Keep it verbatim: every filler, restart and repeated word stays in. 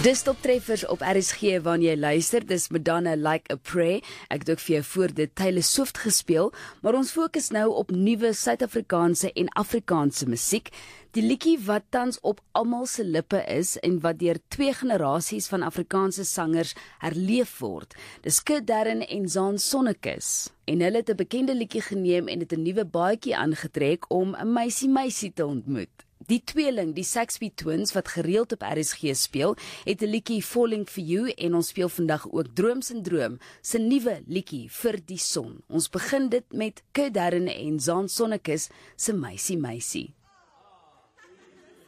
Dis toptreffers op R S G wanneer jy luister, dis Madonna Like a Prayer. Ek het ook vir jou voor dit Taylor Swift gespeel, maar ons fokus nou op nuwe Suid-Afrikaanse en Afrikaanse musiek. Die liedjie wat tans op almal se lippe is en wat deur twee generasies van Afrikaanse sangers herleef word. Dis Kurt Darren en Zaan Sonnekus. En hulle het 'n bekende liedjie geneem en dit 'n nuwe baadjie aangetrek om 'n meisie meisie te ontmoet. Die tweeling, die Saxby Twins, wat gereeld op R S G speel, het 'n liedjie Falling for You en ons speel vandag ook Droomsyndroom, se nuwe liedjie Vir die Son. Ons begin dit met Kurt Darren en Zaan Sonnekus se Meisie Meisie.